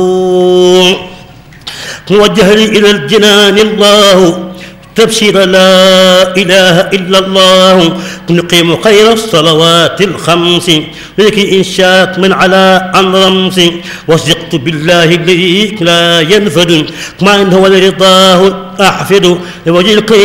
موجه إلى الجنان الله تبشير لا إله إلا الله نقيم خير الصلوات الخمس لك إن شاءت من على عن رمس وثقت بالله الذي لا ينفد ما إن هو لرضاه أحفد لوجه